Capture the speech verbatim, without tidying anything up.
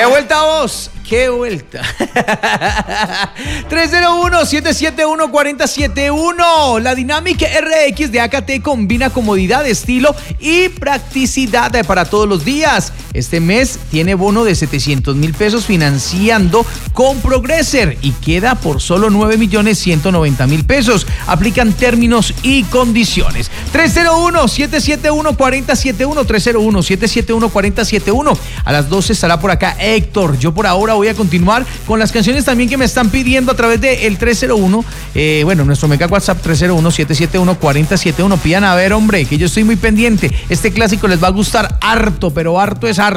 ¡Qué vuelta vos! ¡Qué vuelta! tres cero uno, siete siete uno, cuatro cero siete uno. La Dynamic R X de A K T combina comodidad, estilo y practicidad para todos los días. Este mes tiene bono de setecientos mil pesos financiando con Progresser y queda por solo nueve millones ciento noventa mil pesos. Aplican términos y condiciones. tres cero uno, siete siete uno, cuatro cero siete uno, tres cero uno, siete siete uno, cuatro cero siete uno. A las doce estará por acá Héctor. Yo por ahora voy a continuar con las canciones también que me están pidiendo a través del tres cero uno, eh, bueno, nuestro mega WhatsApp tres cero uno, siete siete uno, cuatro cero siete uno. Pidan a ver, hombre, que yo estoy muy pendiente. Este clásico les va a gustar harto, pero harto es harto.